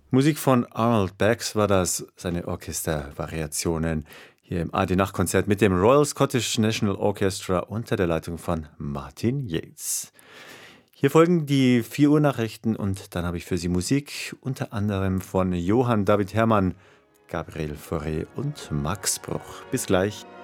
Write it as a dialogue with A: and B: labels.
A: Musik von Arnold Bax war das, seine Orchestervariationen hier im AD-Nachtkonzert mit dem Royal Scottish National Orchestra unter der Leitung von Martin Yates. Hier folgen die 4 Uhr Nachrichten und dann habe ich für Sie Musik, unter anderem von Johann David Herrmann, Gabriel Fauré und Max Bruch. Bis gleich.